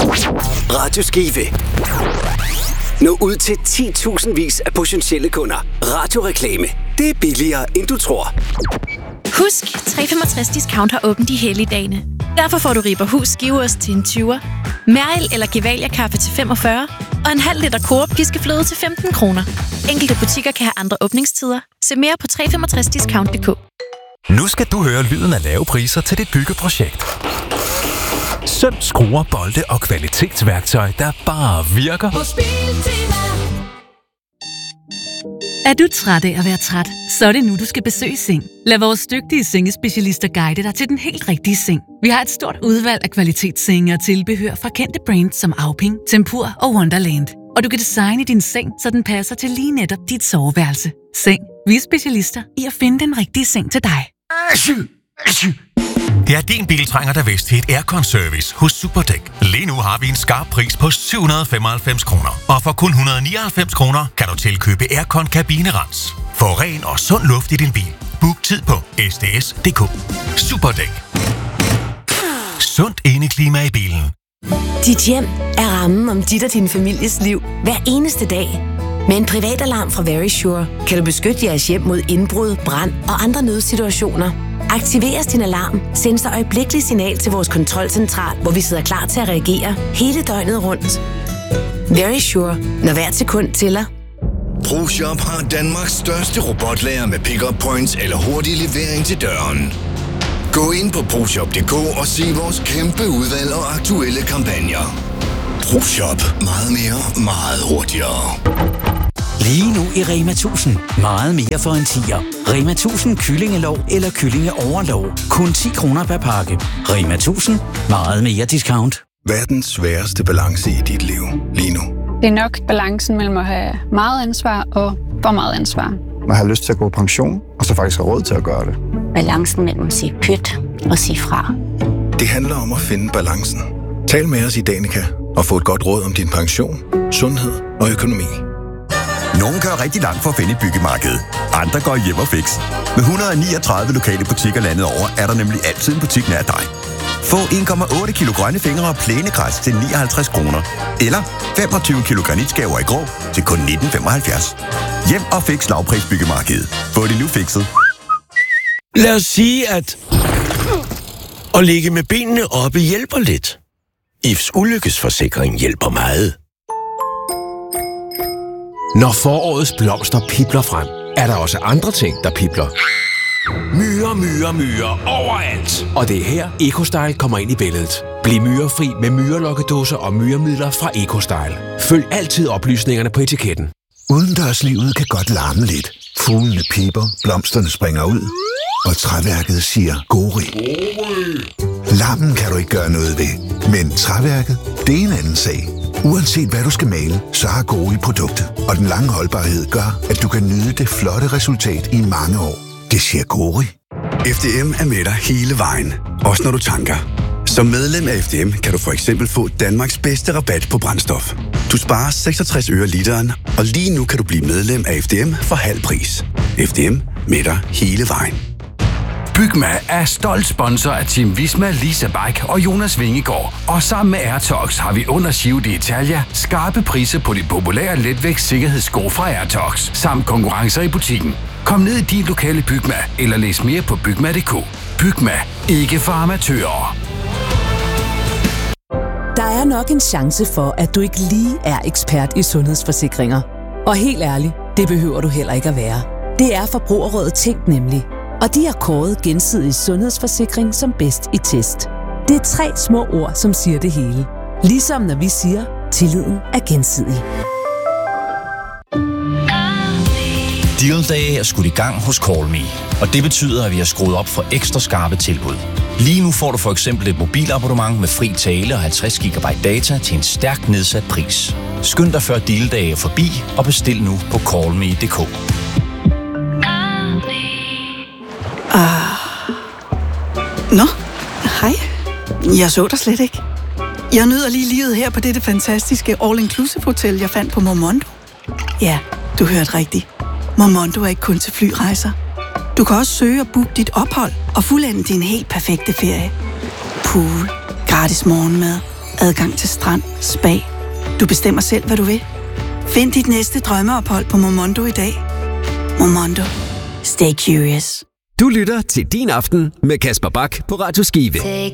Radio Skive. Nå ud til 10.000 af potentielle kunder. Radioreklame. Det er billigere, end du tror. Husk, 365 Discount har åbent de hellige dagene. Derfor får du Rieber Hus skiveost til en 20'er, Mærel eller Gevalia kaffe til 45 og en halv liter Coop piskefløde til 15 kroner. Enkelte butikker kan have andre åbningstider. Se mere på 365discount.dk. Nu skal du høre lyden af lave priser til dit byggeprojekt. Søm, skruer, bolde og kvalitetsværktøj, der bare virker. Hos Biltema. Er du træt af at være træt, så er det nu, du skal besøge Seng. Lad vores dygtige sengespecialister guide dig til den helt rigtige seng. Vi har et stort udvalg af kvalitetssenge og tilbehør fra kendte brands som Auping, Tempur og Wonderland. Og du kan designe din seng, så den passer til lige netop dit soveværelse. Seng. Vi er specialister i at finde den rigtige seng til dig. Det er din bil trænger der vist til et aircon-service hos Superdæk. Lige nu har vi en skarp pris på 795 kroner. Og for kun 199 kroner kan du tilkøbe aircon-kabinerens. Få ren og sund luft i din bil. Book tid på sds.dk. Superdæk. Sundt indeklima i bilen. Dit hjem er rammen om dit og din families liv hver eneste dag. Med en privatalarm fra Verisure kan du beskytte jeres hjem mod indbrud, brand og andre nødsituationer. Aktiveres din alarm, sendes der øjeblikkeligt signal til vores kontrolcentral, hvor vi sidder klar til at reagere hele døgnet rundt. Verisure, når hvert sekund tæller. ProShop har Danmarks største robotlager med pick-up points eller hurtig levering til døren. Gå ind på ProShop.dk og se vores kæmpe udvalg og aktuelle kampagner. ProShop. Meget mere, meget hurtigere. Lige nu i Rema 1000. Meget mere for en 10'er. Rema 1000 kyllingelov eller kyllingeoverlov. Kun 10 kroner per pakke. Rema 1000. Meget mere discount. Hvad er den sværeste balance i dit liv lige nu? Det er nok balancen mellem at have meget ansvar og for meget ansvar. Man har lyst til at gå på pension, og så faktisk har råd til at gøre det. Balancen mellem at sige pyt og sige fra. Det handler om at finde balancen. Tal med os i Danica og få et godt råd om din pension, sundhed og økonomi. Nogle kører rigtig langt for at finde et byggemarked. Andre går hjem og fix. Med 139 lokale butikker landet over, er der nemlig altid en butik nær dig. Få 1,8 kilo grønne fingre og plænegræs til 59 kroner. Eller 25 kilo granitskaver i grå til kun 19,75. Hjem og fix lavpris byggemarkedet. Få det nu fikset. Lad os sige, at at ligge med benene oppe hjælper lidt. IFs ulykkesforsikring hjælper meget. Når forårets blomster pibler frem, er der også andre ting, der pibler. Myrer overalt. Og det er her, EcoStyle kommer ind i billedet. Bliv myrefri med myrelokkedåser og myremidler fra EcoStyle. Følg altid oplysningerne på etiketten. Udendørslivet kan godt larme lidt. Fuglene piber, blomsterne springer ud, og træværket siger gori. Larmen kan du ikke gøre noget ved, men træværket, det er en anden sag. Uanset hvad du skal male, så har Gori produktet, og den lange holdbarhed gør, at du kan nyde det flotte resultat i mange år. Det siger Gori. FDM er med dig hele vejen, også når du tanker. Som medlem af FDM kan du for eksempel få Danmarks bedste rabat på brændstof. Du sparer 66 øre literen, og lige nu kan du blive medlem af FDM for halv pris. FDM med dig hele vejen. Bygma er stolt sponsor af Team Visma, Lisa Bike og Jonas Vingegaard. Og sammen med Airtox har vi under Giro d'Italia skarpe priser på de populære letvægts sikkerhedssko fra Airtox, samt konkurrencer i butikken. Kom ned i din lokale Bygma, eller læs mere på bygma.dk. Bygma. Ikke for amatører. Der er nok en chance for, at du ikke lige er ekspert i sundhedsforsikringer. Og helt ærligt, det behøver du heller ikke at være. Det er Forbrugerrådet Tænk nemlig. Og de har kåret Gensidig Sundhedsforsikring som bedst i test. Det er 3 små ord, som siger det hele. Ligesom når vi siger, tilliden er gensidig. Deal Day er skudt i gang hos CallMe, og det betyder, at vi har skruet op for ekstra skarpe tilbud. Lige nu får du for eksempel et mobilabonnement med fri tale og 50 GB data til en stærkt nedsat pris. Skynd dig før Deal Day er forbi og bestil nu på callme.dk. Nå, hej. Jeg så dig slet ikke. Jeg nyder lige livet her på dette fantastiske all-inclusive hotel, jeg fandt på Momondo. Ja, du hørte rigtigt. Momondo er ikke kun til flyrejser. Du kan også søge og booke dit ophold og fuldende din helt perfekte ferie. Pool, gratis morgenmad, adgang til strand, spa. Du bestemmer selv, hvad du vil. Find dit næste drømmeophold på Momondo i dag. Momondo. Stay curious. Du lytter til Din Aften med Kasper Bak på Radio Skive.